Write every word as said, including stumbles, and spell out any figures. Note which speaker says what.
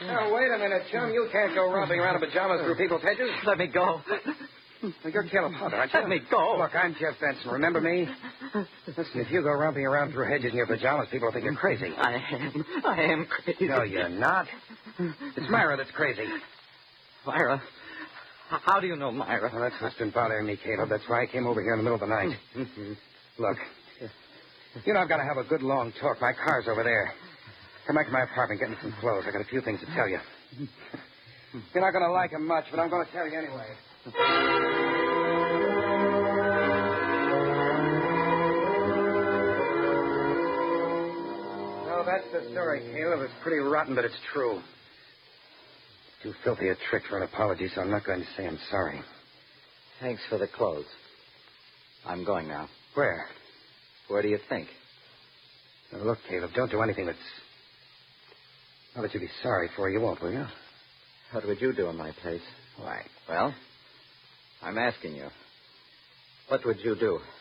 Speaker 1: Now, wait a minute, chum. You can't go romping around in pajamas through people's hedges.
Speaker 2: Let me go.
Speaker 1: Well, you're Caleb Hunter, aren't you?
Speaker 2: Let me go.
Speaker 1: Look, I'm Jeff Benson. Remember me? Listen, if you go romping around through hedges in your pajamas, people will think you're crazy.
Speaker 2: I am. I am crazy.
Speaker 1: No, you're not. It's Myra that's crazy.
Speaker 2: Myra? How do you know Myra?
Speaker 1: Well, that's what's been bothering me, Caleb. That's why I came over here in the middle of the night. Look, you know I've got to have a good long talk. My car's over there. Come back to my apartment, get me some clothes. I got a few things to tell you. You're not going to like them much, but I'm going to tell you anyway. No, that's the story, Caleb. It's pretty rotten, but it's true. Too filthy a trick for an apology, so I'm not going to say I'm sorry.
Speaker 2: Thanks for the clothes. I'm going now.
Speaker 1: Where?
Speaker 2: Where do you think?
Speaker 1: Now, look, Caleb, don't do anything that's... Not that you'd be sorry for, you won't, will you?
Speaker 2: What would you do in my place?
Speaker 1: Why?
Speaker 2: Well, I'm asking you. What would you do?